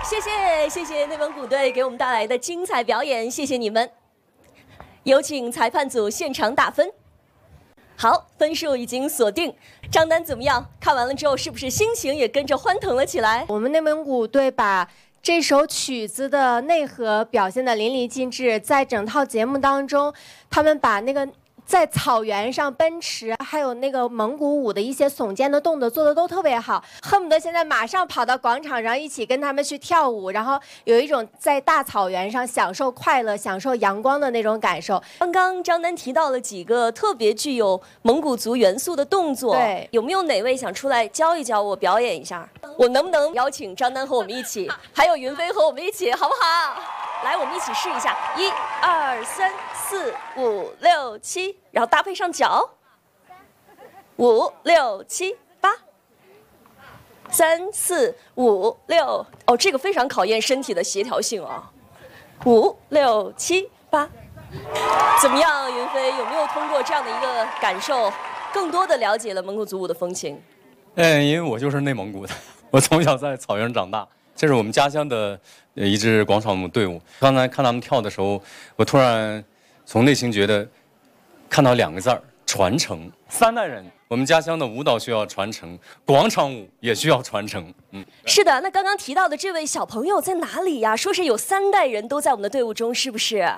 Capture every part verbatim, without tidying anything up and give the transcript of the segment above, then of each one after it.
谢谢谢谢内蒙古队给我们带来的精彩表演，谢谢你们。有请裁判组现场打分。好，分数已经锁定。张丹怎么样？看完了之后，是不是心情也跟着欢腾了起来？ 我们内蒙古队把这首曲子的内核表现得淋漓尽致，在整套节目当中，他们把那个在草原上奔驰，还有那个蒙古舞的一些耸肩的动作做的都特别好，恨不得现在马上跑到广场上一起跟他们去跳舞，然后有一种在大草原上享受快乐、享受阳光的那种感受。 刚刚张丹提到了几个特别具有蒙古族元素的动作， 对， 有没有哪位想出来教一教我，表演一下？我能不能邀请张丹和我们一起，还有云飞和我们一起，好不好？来，我们一起试一下，一、二、三、四、五、六、七，然后搭配上脚，五、六、七、八，三、四、五、六，哦，这个非常考验身体的协调性啊，五、六、七、八，怎么样，云飞？有没有通过这样的一个感受，更多的了解了蒙古族舞的风情？ 嗯，因为我就是内蒙古的，我从小在草原上长大。这是我们家乡的一支广场舞队伍。刚才看他们跳的时候，我突然从内心觉得，看到两个字儿：传承。三代人，我们家乡的舞蹈需要传承，广场舞也需要传承。嗯， 是的。那刚刚提到的这位小朋友在哪里呀？说是有三代人都在我们的队伍中，是不是？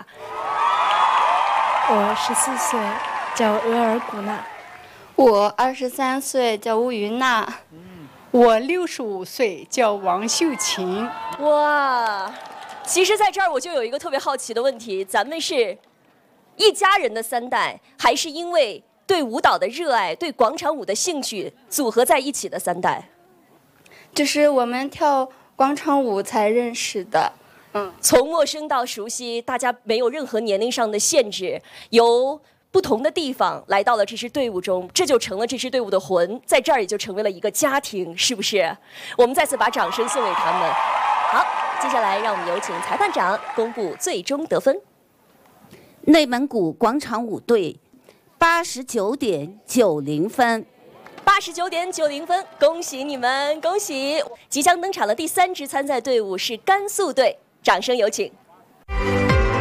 我十四岁，叫额尔古纳。 我二十三岁，叫乌云娜。 我六十五岁，叫王秀琴。 哇，其实在这儿我就有一个特别好奇的问题：咱们是一家人的三代，还是因为对舞蹈的热爱、对广场舞的兴趣组合在一起的三代？ 就是我们跳广场舞才认识的。 嗯，从陌生到熟悉，大家没有任何年龄上的限制，由不同的地方来到了这支队伍中，这就成了这支队伍的魂，在这儿也就成为了一个家庭，是不是？我们再次把掌声送给他们。好，接下来让我们有请裁判长公布最终得分。 内蒙古广场舞队八十九点九零分， 八十九点九零分，恭喜你们，恭喜！即将登场的第三支参赛队伍是甘肃队，掌声有请。